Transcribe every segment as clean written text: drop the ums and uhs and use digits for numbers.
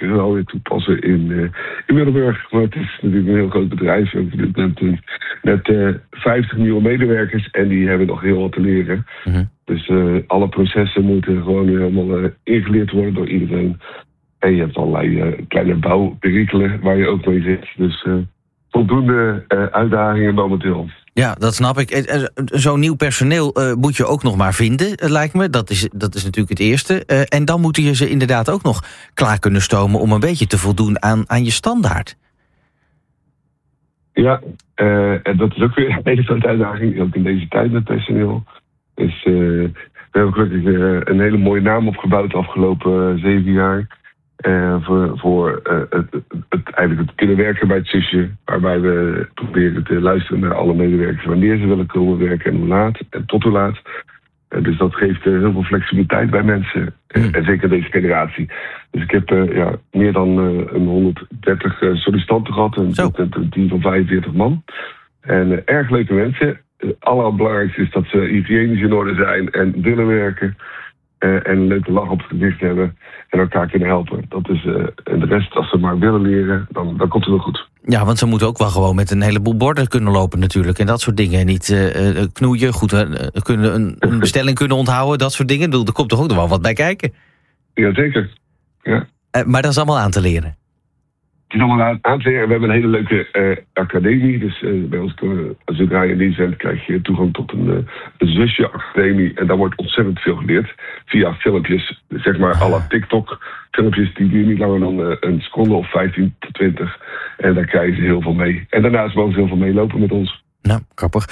wel weer toepassen in Middelburg. Maar het is natuurlijk een heel groot bedrijf. We hebben op dit moment net 50 nieuwe medewerkers en die hebben nog heel wat te leren. Mm-hmm. Dus alle processen moeten gewoon helemaal ingeleerd worden door iedereen. En je hebt allerlei kleine bouwperikelen waar je ook mee zit. Dus voldoende uitdagingen momenteel. Ja, dat snap ik. Zo'n nieuw personeel moet je ook nog maar vinden, lijkt me. Dat is natuurlijk het eerste. En dan moeten je ze inderdaad ook nog klaar kunnen stomen om een beetje te voldoen aan je standaard. Ja, en dat is ook weer een hele grote uitdaging, ook in deze tijd met personeel. Dus we hebben gelukkig een hele mooie naam opgebouwd de afgelopen 7 jaar. Voor het kunnen werken bij het zusje. Waarbij we proberen te luisteren naar alle medewerkers wanneer ze willen komen werken en hoe laat en tot hoe laat. Dus dat geeft heel veel flexibiliteit bij mensen. En zeker deze generatie. Dus ik heb meer dan 130 sollicitanten gehad. Een team van 45 man. En erg leuke mensen. Het allerbelangrijkste is dat ze hygiënisch in orde zijn en willen werken. En een leuke lach op het gezicht hebben en elkaar kunnen helpen. Dat is, en de rest, als ze maar willen leren, dan komt het wel goed. Ja, want ze moeten ook wel gewoon met een heleboel borden kunnen lopen natuurlijk. En dat soort dingen. Niet knoeien, goed kunnen een bestelling kunnen onthouden, dat soort dingen. Er komt toch ook nog wel wat bij kijken? Jazeker, ja. Maar dat is allemaal aan te leren. Het is allemaal aan te leren. We hebben een hele leuke academie. Dus bij ons, zodra je in dienst bent, krijg je toegang tot een zusje-academie. En daar wordt ontzettend veel geleerd. Via filmpjes, zeg maar à la TikTok. Filmpjes die duren niet langer dan een seconde of 15 tot 20. En daar krijgen ze heel veel mee. En daarnaast mogen ze heel veel meelopen met ons. Nou, grappig.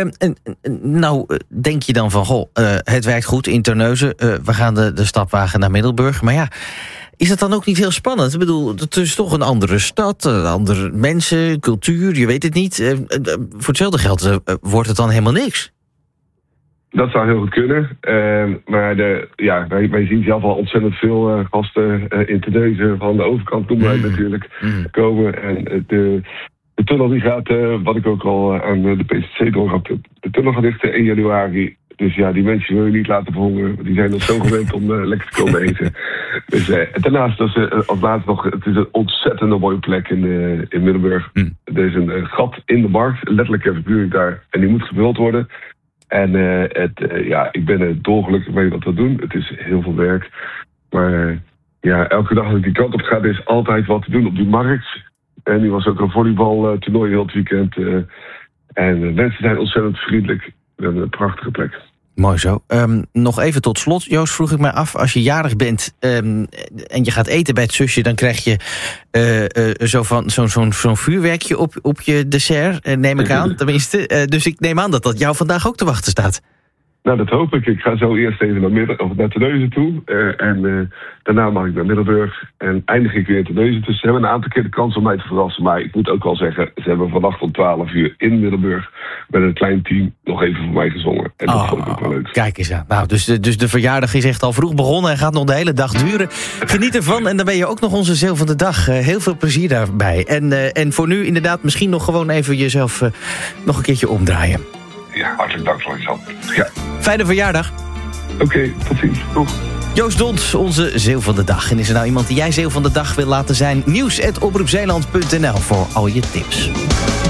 Nou, denk je dan van, het werkt goed in Terneuzen. We gaan de stapwagen naar Middelburg. Maar ja, is dat dan ook niet heel spannend? Ik bedoel, het is toch een andere stad, andere mensen, cultuur, je weet het niet. Voor hetzelfde geld wordt het dan helemaal niks. Dat zou heel goed kunnen. Maar wij zien zelf al ontzettend veel gasten in Terneuzen van de overkant noemen wij natuurlijk komen. En de tunnel die gaat, wat ik ook al aan de PCC doorgaf, de tunnel gaat dichten 1 januari. Dus ja, die mensen wil je niet laten verhongeren. Die zijn nog zo gewend om lekker te komen eten. Dus, daarnaast, als laatste nog, het is een ontzettend mooie plek in Middelburg. Er is een gat in de markt, letterlijk en figuurlijk daar. En die moet gevuld worden. En ik ben er dolgelukkig mee wat we doen. Het is heel veel werk. Maar elke dag dat ik die kant op ga, er is altijd wat te doen op die markt. En nu was ook een volleybaltoernooi heel het weekend. En de mensen zijn ontzettend vriendelijk. We hebben een prachtige plek. Mooi zo. Nog even tot slot, Joost, vroeg ik mij af. Als je jarig bent en je gaat eten bij het zusje, dan krijg je zo'n vuurwerkje op je dessert, neem ik aan, tenminste. Dus ik neem aan dat jou vandaag ook te wachten staat. Nou, dat hoop ik. Ik ga zo eerst even naar Terneuzen toe. Daarna mag ik naar Middelburg. En eindig ik weer in Terneuzen. Dus ze hebben een aantal keer de kans om mij te verrassen. Maar ik moet ook wel zeggen, ze hebben vannacht om 12 uur in Middelburg met een klein team nog even voor mij gezongen. En dat vond ik ook wel leuk. Kijk eens aan. Nou, dus de verjaardag is echt al vroeg begonnen en gaat nog de hele dag duren. Geniet ervan en dan ben je ook nog onze Zeel van de Dag. Heel veel plezier daarbij. En voor nu inderdaad misschien nog gewoon even jezelf nog een keertje omdraaien. Ja, hartelijk dank voor het. Ja. Fijne verjaardag. Oké, tot ziens. Doeg. Joost Dont, onze Zeel van de Dag. En is er nou iemand die jij Zeel van de Dag wil laten zijn? Nieuws@omroepzeeland.nl voor al je tips.